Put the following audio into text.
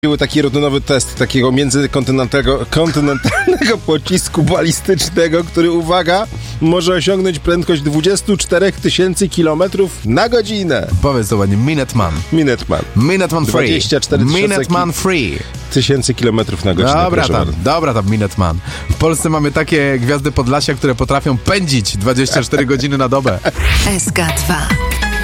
Był taki rutynowy test takiego międzykontynentalnego pocisku balistycznego, który, uwaga, może osiągnąć prędkość 24 000 km na godzinę. Powiedz to ładnie, Minuteman Free. 24 Minuteman Free. Tysięcy kilometrów na godzinę. Dobra tam Minuteman. W Polsce mamy takie gwiazdy Podlasia, które potrafią pędzić 24 godziny na dobę. SK2